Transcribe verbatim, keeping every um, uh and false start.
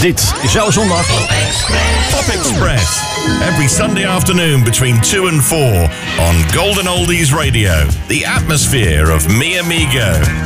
dit is jouw zondag. Pop Express. Every Sunday afternoon between two and four on Golden Oldies Radio. The atmosphere of Mi Amigo.